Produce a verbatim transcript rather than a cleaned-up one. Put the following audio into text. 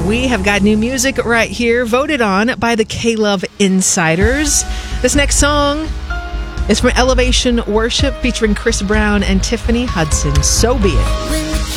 We have got new music right here, voted on by the K-Love Insiders. This next song is from Elevation Worship featuring Chris Brown and Tiffany Hudson. So Be It.